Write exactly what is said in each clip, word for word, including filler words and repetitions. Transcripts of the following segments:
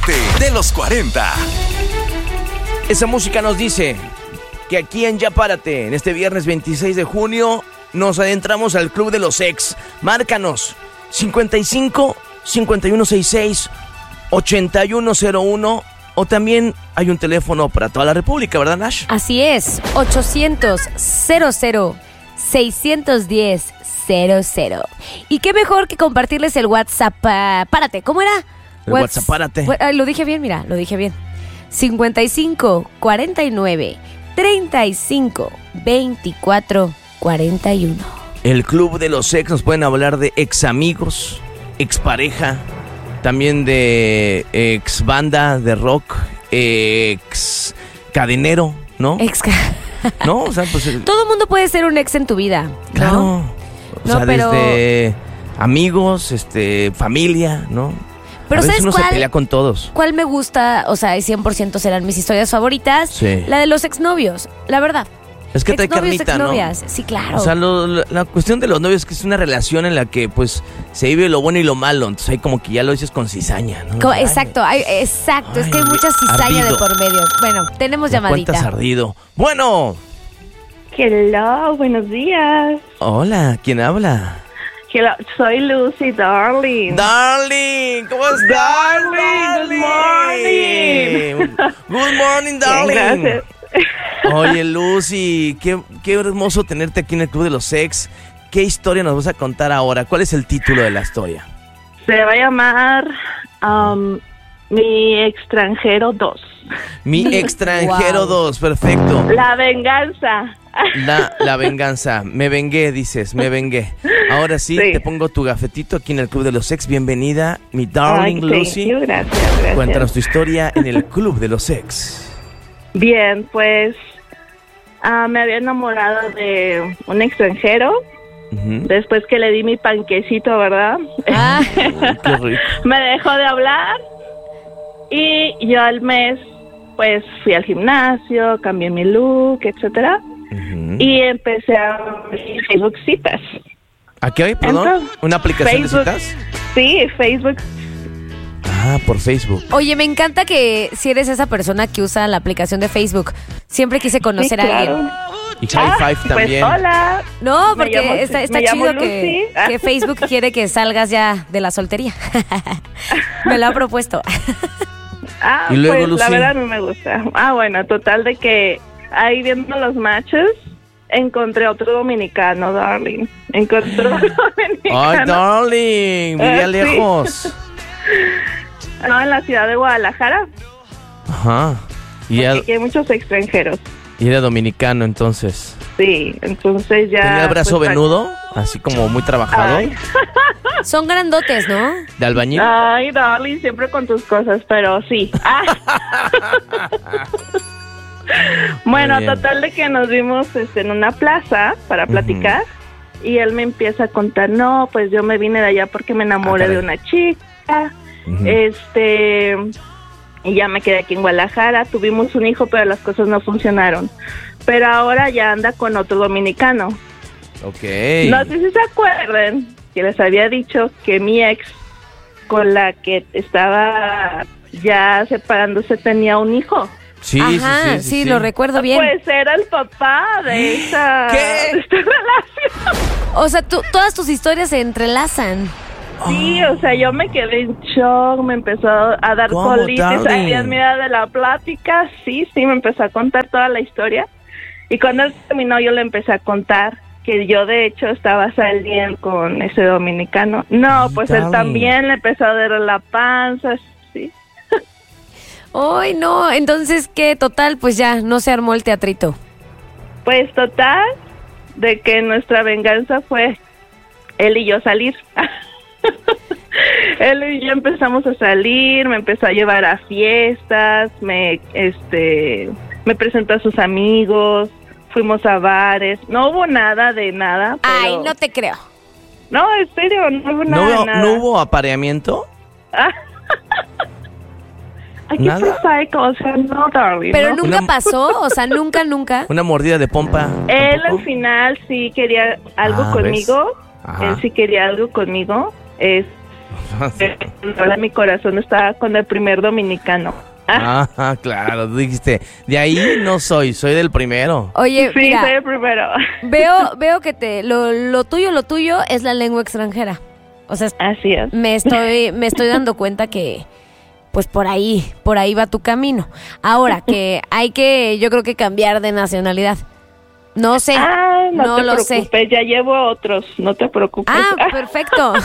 Párate de los cuarenta. Esa música nos dice que aquí en Ya Párate, en este viernes veintiséis de junio, nos adentramos al Club de los Ex. Márcanos cincuenta y cinco, cincuenta y uno sesenta y seis, ochenta y uno cero uno, o también hay un teléfono para toda la República, ¿verdad, Nash? Así es, ochocientos, cero cero, seiscientos diez, cero cero. Y qué mejor que compartirles el WhatsApp. Uh, párate, ¿cómo era? El Whats- WhatsApp, párate. Uh, lo dije bien, mira, lo dije bien. cincuenta y cinco, cuarenta y nueve, treinta y cinco, veinticuatro, cuarenta y uno. El Club de los Ex, nos pueden hablar de ex amigos, ex pareja, también de ex banda de rock, ex cadenero, ¿no? Ex No, o sea, pues el... todo mundo puede ser un ex en tu vida, ¿no? Claro. O no, sea, pero... desde amigos, este, familia, ¿no? Pero a veces ¿sabes uno cuál, se pelea con todos. ¿Cuál me gusta? O sea, cien por ciento serán mis historias favoritas. Sí. La de los exnovios, la verdad. Es que trae Exnovios, carnita, ¿no? exnovias. Sí, claro. O sea, lo, lo, la cuestión de los novios es que es una relación en la que, pues, se vive lo bueno y lo malo. Entonces ahí como que ya lo dices con cizaña, ¿no? Co- Ay, exacto, hay, exacto. Ay, es que hay mucha cizaña ardido. de por medio. Bueno, tenemos me llamadita. cuentas ardido. Bueno. Hello, buenos días. Hola, ¿quién habla? Hello, soy Lucy, darling. Darling, ¿cómo estás? Darling, good morning. Good morning, Bien, darling. gracias. Oye, Lucy, qué, qué hermoso tenerte aquí en el Club de los Ex. ¿Qué historia nos vas a contar ahora? ¿Cuál es el título de la historia? Se va a llamar um, Mi extranjero dos. Mi extranjero Wow. dos, perfecto. La venganza. La, la venganza. Me vengué, dices, me vengué. Ahora sí, Sí. te pongo tu gafetito aquí en el Club de los Ex. Bienvenida, mi darling Ay, thank Lucy. you, gracias, gracias. Cuéntanos tu historia en el Club de los Ex. Bien, pues ah, me había enamorado de un extranjero. Ujú. Después que le di mi panquecito, ¿verdad? Ah, Uy, qué rico. Me dejó de hablar y yo al mes pues fui al gimnasio, cambié mi look, etcétera, Ujú. y empecé a abrir Facebook citas. ¿A qué hay, perdón? Entonces, ¿Una aplicación Facebook. de citas? Sí, Facebook. Ah, por Facebook. oye, me encanta que si eres esa persona que usa la aplicación de Facebook. Siempre quise conocer Sí, a alguien. claro. Y High Ah, Five también. Pues hola. No, Me porque llamo- está, está me llamo chido que, Lucy. que Facebook quiere que salgas ya de la soltería. Me lo ha propuesto. Ah, Y luego, pues Lucy. la verdad no me gusta. Ah, bueno, total de que ahí viendo los matches encontré otro dominicano, darling. Encontré otro dominicano. Ay, darling, vivía Eh, sí. lejos. No, en la ciudad de Guadalajara. Ajá. Y era, Aquí hay muchos extranjeros. y era dominicano, entonces. Sí, entonces ya... ¿Tenía el brazo pues, venudo? Así como muy trabajador. Ay. Son grandotes, ¿no? ¿De albañil? Ay, darling, siempre con tus cosas, pero sí. Ah. Bueno, Muy bien. total de que nos vimos este, en una plaza para platicar y él me empieza a contar, no, pues yo me vine de allá porque me enamoré Ah, caray. de una chica, Ujú. este, y ya me quedé aquí en Guadalajara, tuvimos un hijo, pero las cosas no funcionaron. Pero ahora ya anda con otro dominicano. Ok. No sé si se acuerdan que les había dicho que mi ex con la que estaba ya separándose tenía un hijo. Sí, Ajá, sí, sí, sí, sí. lo recuerdo bien. Pues era el papá de esa, ¿Qué? de esta relación. O sea, tú- todas tus historias se entrelazan. Sí, o sea, yo me quedé en shock, me empezó a dar ¿Cómo, colitis darling? ahí en medio de la plática. Sí, sí, me empezó a contar toda la historia. Y cuando él terminó, yo le empecé a contar que yo de hecho estaba saliendo con ese dominicano. No, pues él darling. también le empezó a dar la panza, sí. Ay, no, entonces, ¿qué? Total, pues ya, no se armó el teatrito. Pues total, de que nuestra venganza fue él y yo salir. Él y yo empezamos a salir, me empezó a llevar a fiestas, me este me presentó a sus amigos, fuimos a bares, no hubo nada de nada. Pero... Ay, no te creo. No, en serio, no hubo ¿No, nada de hubo- nada. ¿No hubo apareamiento? Ay, qué ¿Nada? psycho, o sea, no, darling. Pero ¿no? nunca Una- pasó, o sea, nunca, nunca. ¿Una mordida de pompa? Él tampoco? al final sí quería algo Ah, conmigo, ¿ves? Ajá. él sí quería algo conmigo, este, Ahora mi corazón estaba con el primer dominicano. Ah, ah, claro, dijiste, de ahí no soy, soy del primero. Oye, Sí, mira, soy el primero. veo, veo que te, lo, lo tuyo, lo tuyo es la lengua extranjera. O sea, Así es. me estoy, me estoy dando cuenta que, pues por ahí, por ahí va tu camino. Ahora, que hay que, yo creo que cambiar de nacionalidad. No sé, Ah, no, no te lo sé. preocupes, ya llevo otros, no te preocupes. Ah, perfecto.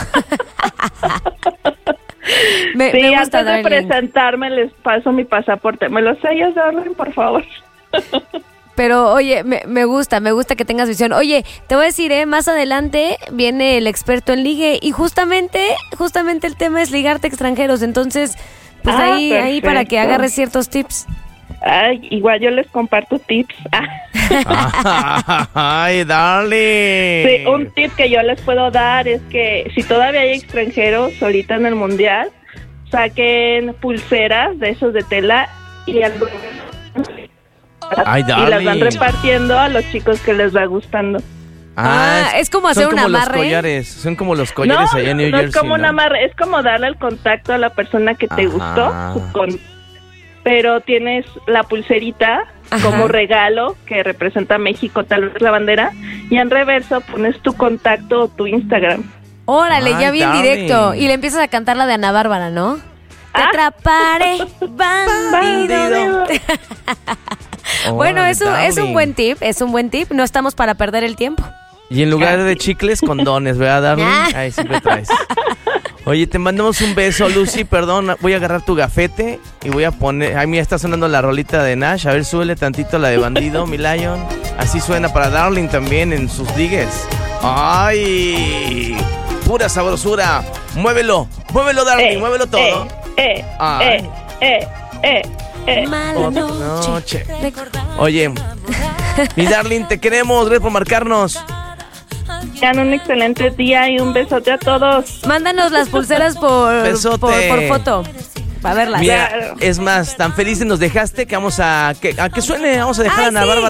me, Sí, me gusta, antes de Darling. presentarme les paso mi pasaporte. ¿Me lo sellas, Darling, por favor? Pero, oye, me, me gusta, me gusta que tengas visión. Oye, te voy a decir, ¿eh? Más adelante viene el experto en ligue y justamente, justamente el tema es ligarte a extranjeros. Entonces, pues Ah, ahí, ahí para que perfecto. agarres ciertos tips. Ay, igual yo les comparto tips. Ah. Ay, darling. Sí, un tip que yo les puedo dar es que si todavía hay extranjeros ahorita en el mundial, saquen pulseras de esos de tela y, al- Ay, y las van darling. repartiendo a los chicos que les va gustando. Ah, es como hacer son un como amarre. Los collares, son como los collares allá en New no Jersey. es como ¿no? una amarre, es como darle el contacto a la persona que te Ajá. gustó, su con- pero tienes la pulserita Ajá. como regalo que representa México, tal vez la bandera, y en reverso pones tu contacto o tu Instagram. Órale, Ay, ya bien darling. directo. Y le empiezas a cantar la de Ana Bárbara, ¿no? Te Ah. atraparé, bandido. de- Bueno, Órale, es un, es un darling. buen tip, es un buen tip. No estamos para perder el tiempo. Y en lugar de chicles, condones, ¿verdad, darling? Ah. Ahí siempre traes. Oye, te mandamos un beso, Lucy. Perdón, voy a agarrar tu gafete y voy a poner... Ay, mira, está sonando la rolita de Nash. A ver, súbele tantito la de Bandido, mi Lion. Así suena para Darling también en sus ligues. ¡Ay! Pura sabrosura. Muévelo, muévelo, Darling, Eh, muévelo todo. Eh, eh, Ay. eh, eh, eh, eh. Mala Otra noche. noche. Recordar. Oye, mi Darling, te queremos. Gracias por marcarnos. Tengan un excelente día y un besote a todos. Mándanos las pulseras por, Besote. por, por foto. Para verlas. Mira, Claro. es más, tan felices nos dejaste que vamos a que, a que suene, vamos a dejar Ay, a Ana sí. Bárbara.